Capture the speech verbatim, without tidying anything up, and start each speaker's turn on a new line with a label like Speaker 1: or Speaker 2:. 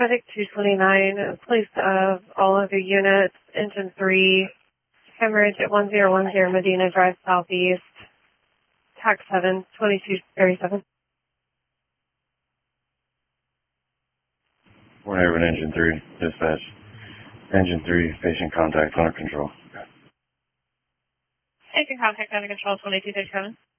Speaker 1: Medic two twenty-nine, police of all of your units, engine three, hemorrhage at one zero one zero Medina Drive Southeast, tax seven, twenty-two thirty-seven.
Speaker 2: One Urban Engine three, dispatch. Engine three, patient contact under control.
Speaker 1: Patient contact under control, twenty-two thirty-seven.